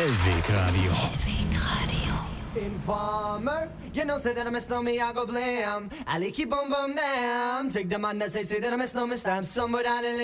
Hellweg Radio. Informer, you know, say that I miss no me, I go blam. I keep on bum damn. Take the man that say that I miss no me, stamp somewhere down in